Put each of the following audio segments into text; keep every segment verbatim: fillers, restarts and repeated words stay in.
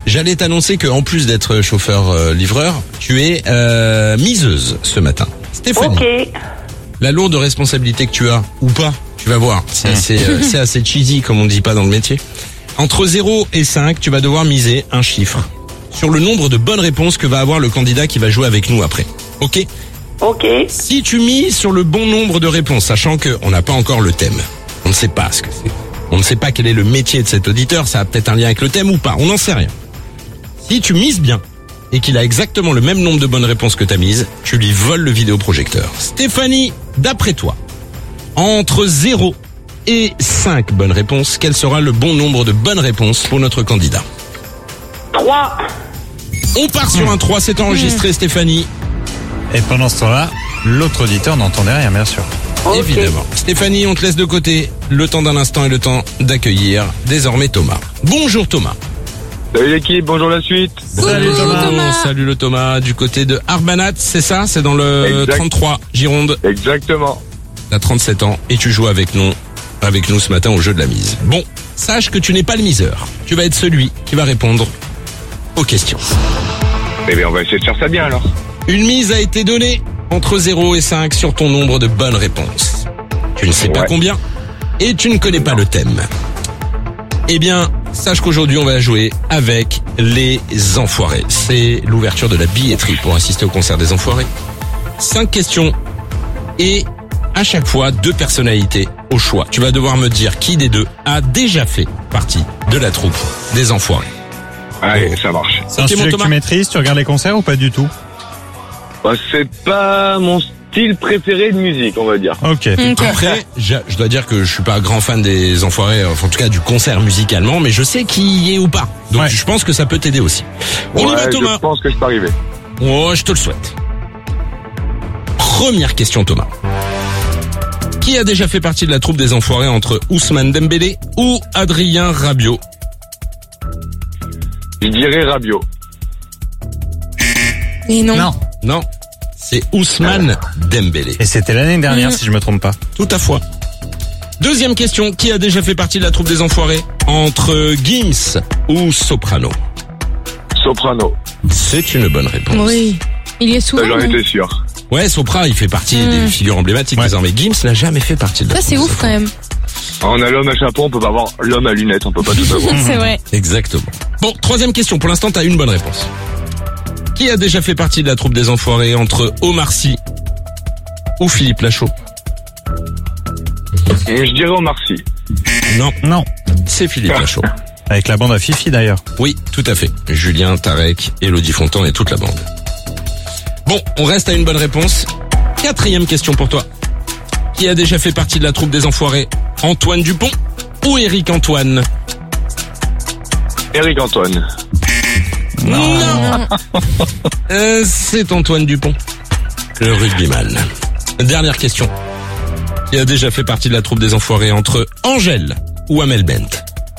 J'allais t'annoncer que en plus d'être chauffeur euh, livreur, tu es euh, miseuse ce matin. Stéphanie, Ok. la lourde responsabilité que tu as, ou pas, tu vas voir, c'est assez, euh, c'est assez cheesy comme on dit pas dans le métier. Entre zéro et cinq, tu vas devoir miser un chiffre sur le nombre de bonnes réponses que va avoir le candidat qui va jouer avec nous après. Ok ? Ok. Si tu mises sur le bon nombre de réponses, sachant qu'on n'a pas encore le thème, on ne sait pas ce que c'est. On ne sait pas quel est le métier de cet auditeur, ça a peut-être un lien avec le thème ou pas, on n'en sait rien. Si tu mises bien et qu'il a exactement le même nombre de bonnes réponses que ta mise, tu lui voles le vidéoprojecteur. Stéphanie, d'après toi, entre zéro et cinq bonnes réponses, quel sera le bon nombre de bonnes réponses pour notre candidat? trois. On part sur un trois, c'est enregistré Stéphanie. Et pendant ce temps-là, l'autre auditeur n'entendait rien, bien sûr. Ok. Évidemment. Stéphanie, on te laisse de côté le temps d'un instant et le temps d'accueillir désormais Thomas. Bonjour Thomas. Salut l'équipe, bonjour la suite. Salut Thomas. Salut le Thomas du côté de Arbanat, c'est ça? C'est dans le Exact. trente-trois, Gironde. Exactement. T'as trente-sept ans et tu joues avec nous, avec nous ce matin au jeu de la mise. Bon, sache que tu n'es pas le miseur. Tu vas être celui qui va répondre aux questions. Eh bien on va essayer de faire ça bien alors. Une mise a été donnée entre zéro et cinq sur ton nombre de bonnes réponses. Tu ne sais pas Ouais. combien et tu ne connais pas le thème. Eh bien, sache qu'aujourd'hui on va jouer avec les Enfoirés. C'est l'ouverture de la billetterie pour assister au concert des Enfoirés. Cinq questions et à chaque fois deux personnalités au choix. Tu vas devoir me dire qui des deux a déjà fait partie de la troupe des Enfoirés. Allez, ça marche. C'est un Ok, mon sujet que Thomas. tu maîtrises, tu regardes les concerts ou pas du tout? Bah, c'est pas mon style préféré de musique, on va dire. Ok. Après, je, je dois dire que je suis pas grand fan des Enfoirés, enfin, en tout cas du concert musicalement, mais je sais qui y est ou pas. Donc Ouais. je pense que ça peut t'aider aussi. On y va Ouais, Thomas. je pense que je peux arriver. Oh, je te le souhaite. Première question Thomas. Qui a déjà fait partie de la troupe des Enfoirés entre Ousmane Dembélé ou Adrien Rabiot? Je dirais Rabiot. Et non. Non. Non, c'est Ousmane Dembélé. Et c'était l'année dernière, Mmh. si je me trompe pas. Tout à fait. Deuxième question, qui a déjà fait partie de la troupe des Enfoirés entre Gims ou Soprano? Soprano. C'est une bonne réponse. Oui. Il y est souvent. Ça, j'en non étais sûr. Ouais, Sopra, il fait partie Mm. des figures emblématiques Ouais. désormais. Gims n'a jamais fait partie de la Ça, c'est troupe ouf des quand même. On a l'homme à chapeau, on peut pas avoir l'homme à lunettes, on peut pas tout avoir. C'est vrai. Exactement. Bon, troisième question. Pour l'instant, t'as une bonne réponse. Qui a déjà fait partie de la troupe des Enfoirés entre Omar Sy ou Philippe Lachaud? Je dirais Omar Sy. Non, Non. c'est Philippe Lachaud. Avec la bande à Fifi d'ailleurs. Oui, tout à fait. Julien, Tarek, Élodie Fontan et toute la bande. Bon, on reste à une bonne réponse. Quatrième question pour toi. Qui a déjà fait partie de la troupe des Enfoirés? Antoine Dupont ou Éric Antoine? Éric Antoine. Non. Euh, c'est Antoine Dupont, le rugbyman. Dernière question. Qui a déjà fait partie de la troupe des Enfoirés entre Angèle ou Amel Bent?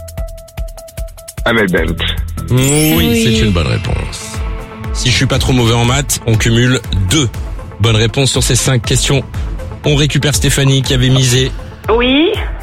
Amel Bent. Oui, Oui. c'est une bonne réponse. Si je suis pas trop mauvais en maths, on cumule deux bonnes réponses sur ces cinq questions. On récupère Stéphanie qui avait misé. Oui.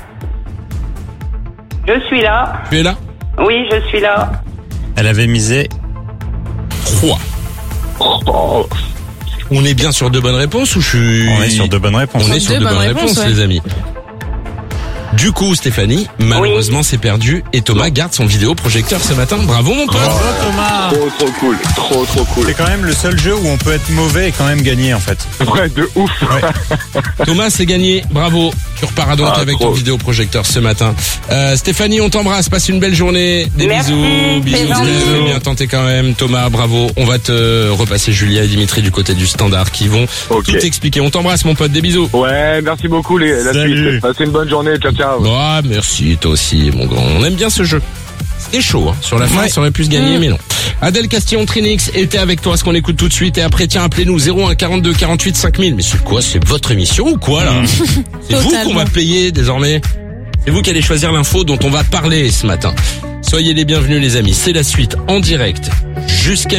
Je suis là. Tu es là? Oui, je suis là. Elle avait misé. Trois. Oh, On est bien sur deux bonnes réponses ou je suis... On est sur deux bonnes réponses. On est sur Deux deux bonnes bonnes réponses, réponses, ouais. les amis. Du coup, Stéphanie, malheureusement, c'est perdu et Thomas garde son vidéoprojecteur ce matin. Bravo, mon pote. Bravo Thomas. trop trop cool, trop trop cool. C'est quand même le seul jeu où on peut être mauvais et quand même gagner en fait. Ouais, de ouf. Thomas, c'est gagné. Bravo. Tu repars donc Ah, avec trop. ton vidéoprojecteur ce matin. Euh, Stéphanie, on t'embrasse. Passe une belle journée. Des Merci. bisous. Bisous. Bisous. Steph. Bien tenté quand même. Thomas, bravo. On va te repasser Julia et Dimitri du côté du standard qui vont Ok. tout expliquer. On t'embrasse, mon pote. Des bisous. Ouais, merci beaucoup les, la Salut. suite. Passez une bonne journée, ciao ciao. Ah, merci, toi aussi, mon grand. On aime bien ce jeu. C'était chaud, hein. Sur la fin, Ouais. ça aurait pu se gagner, Mm. mais non. Adèle Castillon, Trinix était avec toi, ce qu'on écoute tout de suite. Et après, tiens, appelez-nous zéro un quarante-deux quarante-huit cinq mille. Mais c'est quoi? C'est votre émission ou quoi, là? C'est vous Totalement. qu'on va payer, désormais. C'est vous qui allez choisir l'info dont on va parler ce matin. Soyez les bienvenus, les amis. C'est la suite en direct jusqu'à